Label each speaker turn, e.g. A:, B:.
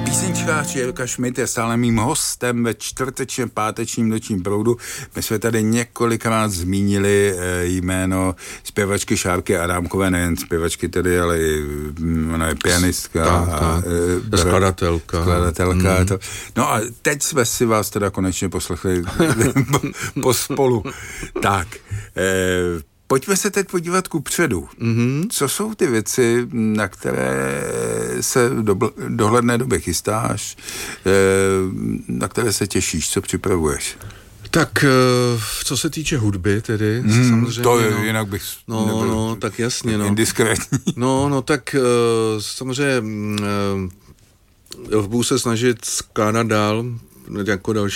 A: Písničkář Jirka Schmidt je stále mým hostem ve čtvrtečním pátečním nočním proudu. My jsme tady několikrát zmínili jméno zpěvačky Šárky Adámkové, nejen zpěvačky tedy, ale i ona je pianistka a
B: skladatelka.
A: No a teď jsme si vás teda konečně poslechli pospolu. Tak, pojďme se teď podívat kupředu. Co jsou ty věci, na které se v dohledné době chystáš, na které se těšíš, co připravuješ?
B: Tak, co se týče hudby tedy, samozřejmě.
A: To je, jinak bych
B: nebyl tak jasně,
A: indiskrétní.
B: Tak samozřejmě budu se snažit skládat dál jako další